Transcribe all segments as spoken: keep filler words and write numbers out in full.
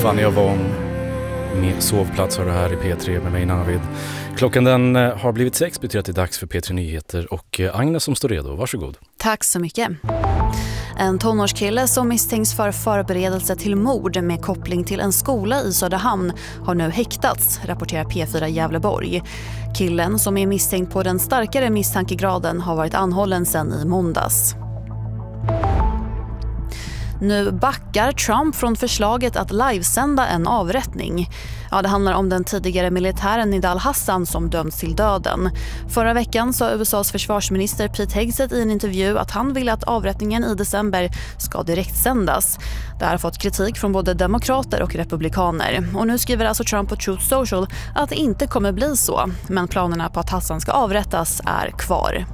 Fanny och Von med Sovplats har det här i P tre med mig Navid. Klockan den har blivit sex, betyder att det är dags för P tre Nyheter och Agnes som står redo. Varsågod. Tack så mycket. En tonårskille som misstänks för förberedelse till mord med koppling till en skola i Söderhamn har nu häktats, rapporterar P fyra Gävleborg. Killen som är misstänkt på den starkare misstankegraden har varit anhållen sedan i måndags. Nu backar Trump från förslaget att livesända en avrättning. Ja, det handlar om den tidigare militären Nidal Hassan som dömts till döden. Förra veckan sa U S A:s försvarsminister Pete Hegseth i en intervju att han vill att avrättningen i december ska direktsändas. Det har fått kritik från både demokrater och republikaner. Och nu skriver alltså Trump på Truth Social att det inte kommer bli så. Men planerna på att Hassan ska avrättas är kvar.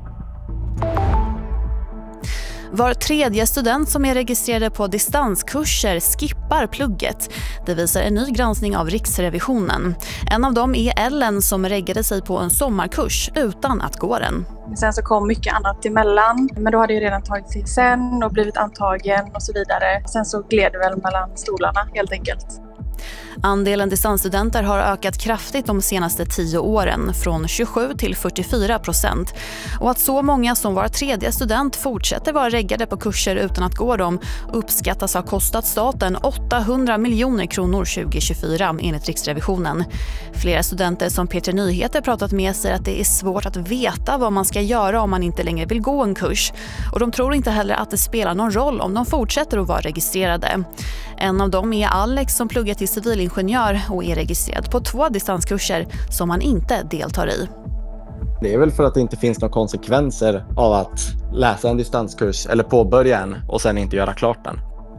Var tredje student som är registrerade på distanskurser skippar plugget. Det visar en ny granskning av Riksrevisionen. En av dem är Ellen som reggade sig på en sommarkurs utan att gå den. Sen så kom mycket annat emellan, men då hade jag redan tagit sig sen och blivit antagen och så vidare. Sen så gled det väl mellan stolarna helt enkelt. Andelen distansstudenter har ökat kraftigt de senaste tio åren, från tjugosju till fyrtiofyra procent. Och att så många som var tredje student fortsätter vara reggade på kurser utan att gå dem uppskattas ha kostat staten åttahundra miljoner kronor tjugohundratjugofyra enligt Riksrevisionen. Flera studenter som P tre Nyheter pratat med säger att det är svårt att veta vad man ska göra om man inte längre vill gå en kurs. Och de tror inte heller att det spelar någon roll om de fortsätter att vara registrerade. En av dem är Alex som pluggar till civilingenjör och är registrerad på två distanskurser som han inte deltar i. Det är väl för att det inte finns några konsekvenser av att läsa en distanskurs eller påbörja en och sen inte göra klart den.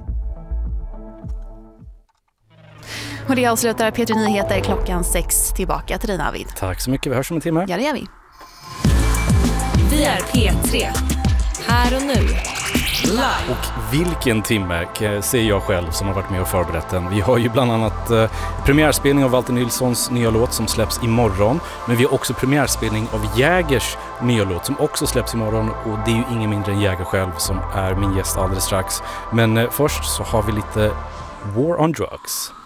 Och det avslutar P tre Nyheter klockan sex. Tillbaka till dig, Navid. Tack så mycket, vi hörs om en timme. Ja, det gör vi. Vi är P tre. Här och nu. Live. Och vilken timme, säger jag själv som har varit med och förberett den. Vi har ju bland annat eh, premiärspelning av Walter Nilssons nya låt som släpps imorgon. Men vi har också premiärspelning av Jägers nya låt som också släpps imorgon. Och det är ju ingen mindre än Jäger själv som är min gäst alldeles strax. Men eh, först så har vi lite War on Drugs.